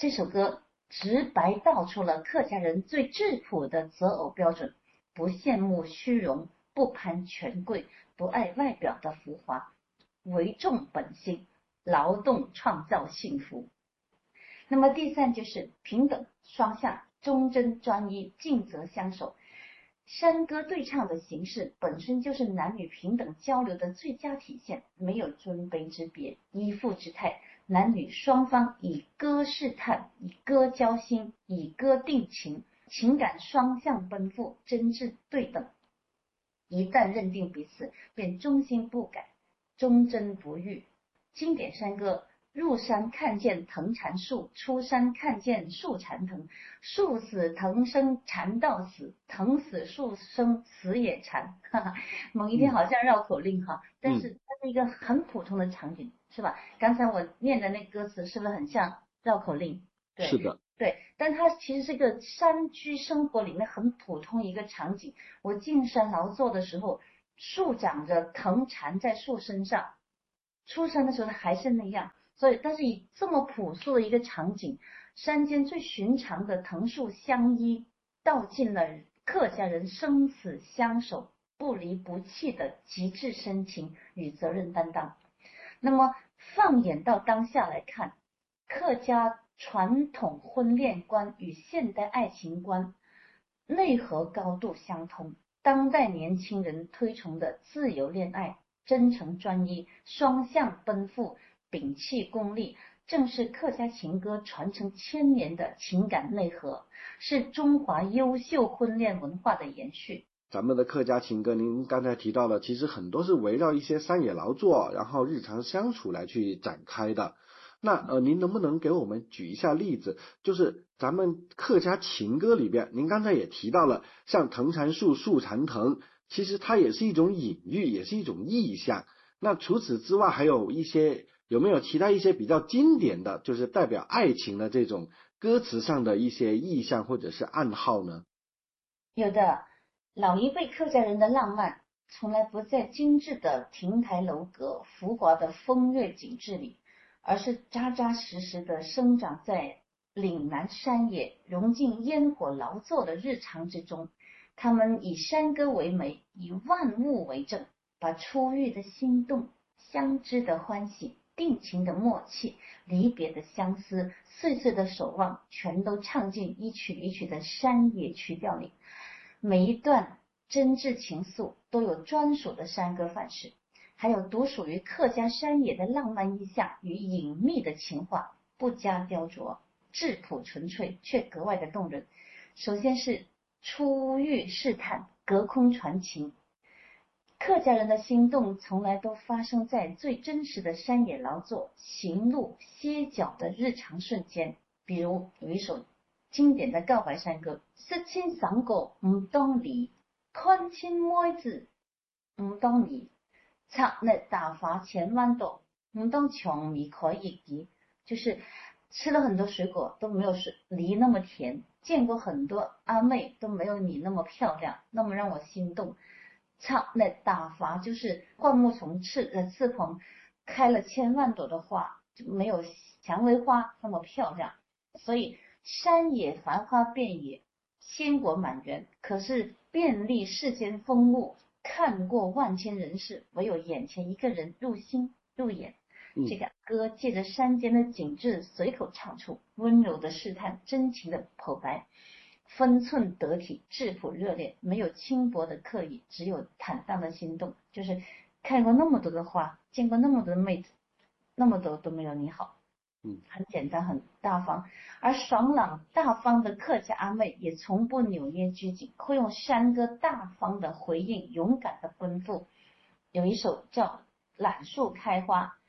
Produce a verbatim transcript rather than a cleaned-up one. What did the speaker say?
这首歌直白道出了客家人最质朴的择偶标准：不羡慕虚荣，不攀权贵，不爱外表的浮华，唯重本心，劳动创造幸福。那么第三就是平等双向，忠贞专一，尽责相守。山歌对唱的形式本身就是男女平等交流的最佳体现，没有尊卑之别，依附之态，男女双方以歌试探，以歌交心，以歌定情，情感双向奔赴，真挚对等。一旦认定彼此，便忠心不改，忠贞不渝。经典山歌：入山看见藤缠树，出山看见树缠藤。树死藤生，缠到死，藤死树生，死也缠。哈哈，某一天好像绕口令哈，嗯、但是它是一个很普通的场景，是吧？刚才我念的那歌词是不是很像绕口令？对， 是的， 对，但它其实是一个山居生活里面很普通一个场景。我进山劳作的时候，树长着，藤缠在树身上，出山的时候还是那样。所以，但是以这么朴素的一个场景，山间最寻常的藤树相依，道尽了客家人生死相守、不离不弃的极致深情与责任担当。那么，放眼到当下来看，客家传统婚恋观与现代爱情观内核高度相通。当代年轻人推崇的自由恋爱、真诚专一、双向奔赴、摒弃功利，正是客家情歌传承千年的情感内核，是中华优秀婚恋文化的延续。 咱们的客家情歌，您刚才提到了，其实很多是围绕一些山野劳作，然后日常相处来去展开的。那呃，您能不能给我们举一下例子？就是咱们客家情歌里边，您刚才也提到了，像藤缠树，树缠藤，其实它也是一种隐喻，也是一种意象。那除此之外，还有一些有没有其他一些比较经典的，就是代表爱情的这种歌词上的一些意象或者是暗号呢？ 有的。老一辈客家人的浪漫从来不在精致的亭台楼阁、浮华的风月景致里，而是扎扎实实的生长在岭南山野，融进烟火劳作的日常之中。他们以山歌为媒，以万物为证，把初遇的心动、相知的欢喜、定情的默契、离别的相思、岁岁的守望，全都唱进一曲一曲的山野曲调里。每一段真挚情愫都有专属的山歌范式，还有独属于客家山野的浪漫意象与隐秘的情话，不加雕琢，质朴纯粹，却格外的动人。首先是初遇试探，隔空传情。客家人的心动从来都发生在最真实的山野劳作、行路、歇脚的日常瞬间。比如有一首经典的告白山歌：识亲三個唔當你，看親妹子唔當你，插日大花千萬朵唔當長米可以及。就是吃了很多水果都没有梨那么甜，见过很多阿妹都没有你那么漂亮，那么让我心动。插日大花就是灌木丛翅呃翅膀开了千万朵的花，就没有蔷薇花那么漂亮。所以山野繁花遍野，鲜果满园，可是遍历世间风物，看过万千人世，唯有眼前一个人入心入眼。嗯、这个歌借着山间的景致随口唱出，温柔的试探，真情的剖白，分寸得体，质朴热烈，没有轻薄的刻意，只有坦荡的心动。就是看过那么多的花，见过那么多的妹子，那么多都没有你好。嗯，很简单，很大方。而爽朗大方的客家阿妹也从不扭捏拘谨，会用山歌大方的回应，勇敢的奔赴。有一首叫《揽树开花》，